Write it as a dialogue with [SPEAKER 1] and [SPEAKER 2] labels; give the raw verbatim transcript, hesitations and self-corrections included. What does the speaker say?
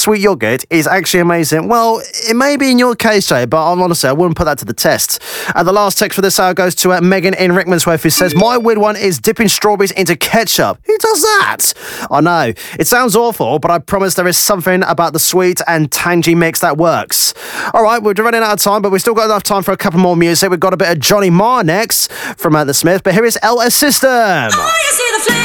[SPEAKER 1] sweet yogurt is actually amazing. Well, it may be in your case, Jay, but I'm honestly, I wouldn't put that to the test. Uh, the last text for this hour goes to uh, Megan in Rickmansworth, who says, my weird one is dipping strawberries into ketchup. Who does that? I know. It sounds awful, but I promise there is something about the sweet and tangy mix that works. All right, we're running out of time, but we've still got enough time for a couple more music. We've got a bit of Johnny Marr next from uh, The Smith, but here is L S System.
[SPEAKER 2] Oh, you see the flame.